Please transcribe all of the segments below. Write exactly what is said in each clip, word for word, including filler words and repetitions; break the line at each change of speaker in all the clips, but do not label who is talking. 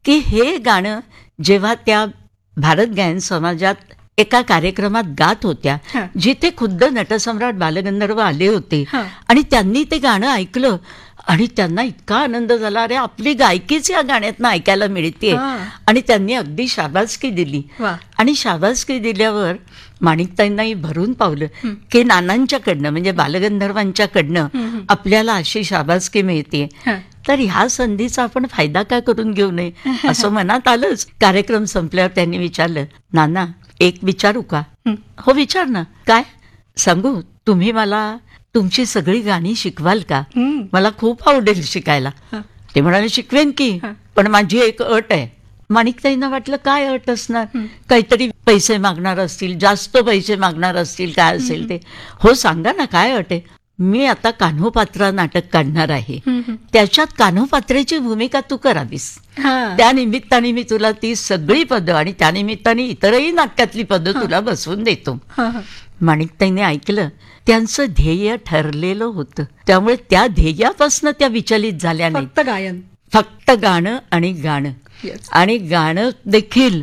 की हे गाणं जेव्हा त्या भारत गायन समाजात एका कार्यक्रमात गात होत्या,
हा.
जिथे खुद्द नटसम्राट बालगंधर्व आले होते
हा.
आणि त्यांनी ते गाणं ऐकलं आणि त्यांना इतका आनंद झाला, अरे आपली गायकीच या गाण्यातनं ऐकायला मिळते.
हा.
आणि त्यांनी अगदी शाबासकी दिली.
वा.
आणि शाबासकी दिल्यावर माणिकताईंनाही भरून पावलं की नानांच्याकडनं म्हणजे बालगंधर्वांच्याकडनं आपल्याला अशी शाबासकी मिळते,
हा.
तर ह्या संधीचा आपण फायदा का करून घेऊ नये असं मनात आलंच. कार्यक्रम संपल्यावर त्यांनी विचारलं, नाना एक विचारू का? हो विचार ना. काय सांगू? तुम्ही मला तुमची सगळी गाणी शिकवाल का? मला खूप आवडेल शिकायला. ते म्हणाले शिकवेन की, पण माझी एक अट आहे. माणिकताईंना वाटलं काय अट असणार, काहीतरी पैसे मागणार असतील, जास्त पैसे मागणार असतील, काय असेल ते. हो सांगा ना काय अट आहे? मी आता कान्होपात्रा नाटक काढणार आहे, त्याच्यात कान्होपात्रेची भूमिका तू करावीस. त्या निमित्ताने मी तुला ती सगळी पदं आणि त्या निमित्ताने इतरही नाटकातली पदं तुला बसवून देतो. माणिकताईने ऐकलं. त्यांचं ध्येय ठरलेलं होतं, त्यामुळे त्या ध्येयापासून त्या विचलित झाल्या नाही.
फक्त गायन,
फक्त गाणं आणि गाणं. आणि गाणं देखील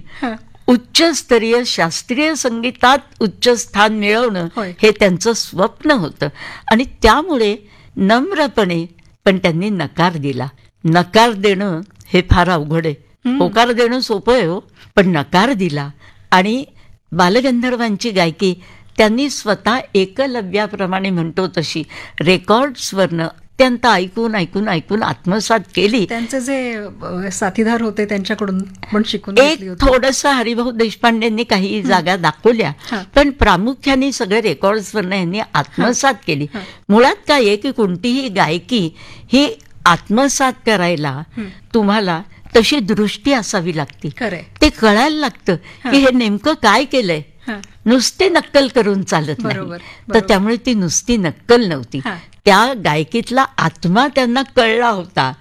उच्चस्तरीय शास्त्रीय संगीतात उच्च स्थान मिळवणं हे त्यांचं स्वप्न होतं. आणि त्यामुळे नम्रपणे पण त्यांनी नकार दिला. नकार देणं हे फार अवघड आहे. होकार देणं सोपं आहे हो, पण नकार दिला. आणि बालगंधर्वांची गायकी त्यांनी स्वतः एकलव्याप्रमाणे म्हणतो तशी रेकॉर्ड्सवरनं अत्यंत ऐकून ऐकून ऐकून आत्मसात केली.
त्यांचे जे साथीदार होते त्यांच्याकडून पण शिकून
एक थोडंसं हरिभाऊ देशपांडेंनी काही जागा दाखवल्या, पण प्रामुख्याने सगळे रेकॉर्ड्सवरनं यांनी आत्मसात केली. मुळात काय आहे की कोणतीही गायकी ही आत्मसात करायला तुम्हाला तशी दृष्टी असावी लागते. ते कळायला लागतं की हे नेमकं काय केलंय. नुसती नक्कल करून चालत नाही. तर त्यामुळे ती नुसती नक्कल नव्हती, त्या गायकीतला आत्मा त्यांना कळला होता,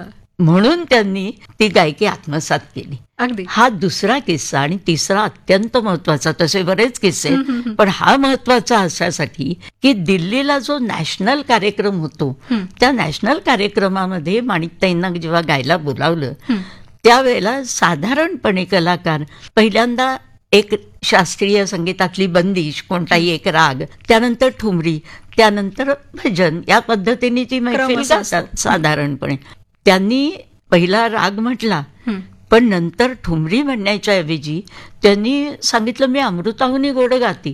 म्हणून त्यांनी ती गायकी आत्मसात केली.
अगदी
हा दुसरा किस्सा. आणि तिसरा अत्यंत महत्वाचा, तसे बरेच किस्से, पण हा महत्वाचा अशासाठी की दिल्लीला जो नॅशनल कार्यक्रम होतो, त्या नॅशनल कार्यक्रमामध्ये माणिकताईंना जेव्हा गायला बोलावलं, त्यावेळेला साधारणपणे कलाकार पहिल्यांदा एक शास्त्रीय संगीतातली बंदिश, कोणताही एक राग, त्यानंतर ठुमरी, त्यानंतर भजन, या पद्धतीने ती मैफिल गातात साधारणपणे. त्यांनी पहिला राग म्हटला, पण नंतर ठुमरी म्हणण्याच्या ऐवजी त्यांनी सांगितलं मी अमृताहुनी गोड गाती.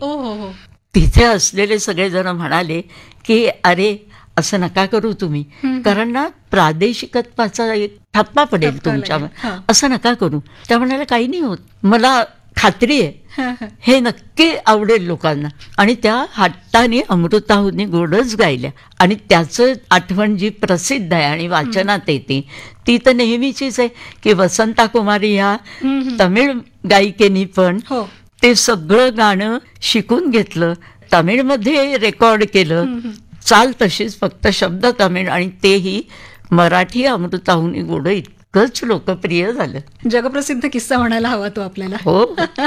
तिथे असलेले सगळेजण म्हणाले की अरे असं नका करू तुम्ही, कारण ना प्रादेशिकत्वाचा एक ठप्पा पडेल तुमच्यावर, असं नका करू. त्या म्हणाल्या काही नाही होत, मला खात्री आहे हे नक्की आवडेल लोकांना. आणि त्या हट्टाने अमृताहुनी गोडच गायल्या. आणि त्याचं आठवण जी प्रसिद्ध आहे आणि वाचनात येते ती तर नेहमीचीच आहे की वसंता कुमारी ह्या तमिळ गायिकेनी पण ते सगळं गाणं शिकून घेतलं, तमिळमध्ये रेकॉर्ड केलं, चाल तशीच, फक्त शब्द तमिळ, आणि तेही मराठी अमृताहुनी गोड इतकंच लोकप्रिय झालं.
जगप्रसिद्ध किस्सा म्हणायला हवा तो आपल्याला.
हो.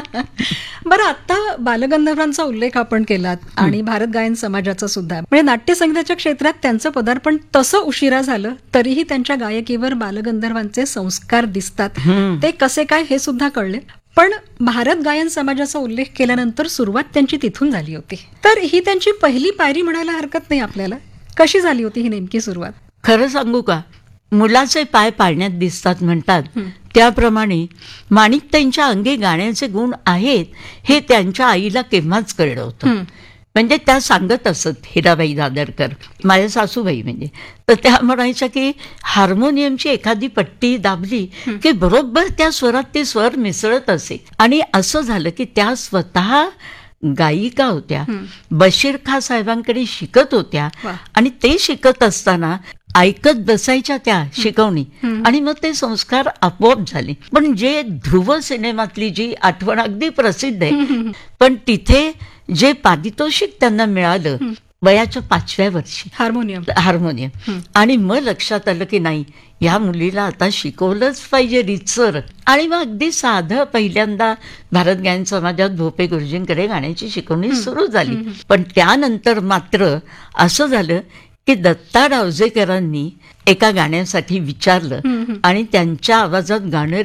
बरं, आता बालगंधर्वांचा उल्लेख आपण केलात आणि भारत गायन समाजाचा सुद्धा, म्हणजे नाट्य संगीताच्या क्षेत्रात त्यांचं पदार्पण तसं उशिरा झालं तरीही त्यांच्या गायकीवर बालगंधर्वांचे संस्कार दिसतात. ते कसे काय हे सुद्धा कळले. पण भारत गायन समाजाचा उल्लेख केल्यानंतर सुरुवात त्यांची तिथून झाली होती, तर ही त्यांची पहिली पायरी म्हणायला हरकत नाही आपल्याला. कशी झाली होती ही नेमकी सुरुवात?
खरं सांगू का, मुलाचे पाय पाळण्यात दिसतात म्हणतात, त्याप्रमाणे माणिकताईंच्या अंगी गाण्याचे गुण आहेत हे त्यांच्या आईला केव्हाच कळलं होतं. म्हणजे त्या सांगत असत, हिराबाई दादरकर माझ्या सासूबाई, म्हणजे तर त्या म्हणायच्या की हार्मोनियमची एखादी पट्टी दाबली की बरोबर त्या स्वरात ते स्वर मिसळत असे. आणि असं झालं की त्या स्वतः गायिका होत्या, बशीर खां साहेबांकडे शिकत होत्या, आणि ते शिकत असताना ऐकत बसायच्या त्या शिकवणी, आणि मग ते संस्कार आपोआप झाले. पण जे ध्रुव सिनेमातली जी आठवण अगदी प्रसिद्ध आहे, पण तिथे जे पारितोषिक त्यांना मिळालं वयाच्या पाचव्या वर्षी हार्मोनियम हार्मोनियम आणि मग लक्षात आलं की नाही, या मुलीला आता शिकवलंच पाहिजे रीतसर. आणि मग अगदी साधं पहिल्यांदा भारत गायन समाजात भोपे गुरुजींकडे गाण्याची शिकवणी सुरू झाली. पण त्यानंतर मात्र असं झालं की दत्ता डावजेकरांनी एका गाण्यासाठी विचारलं आणि त्यांच्या आवाजात गाणं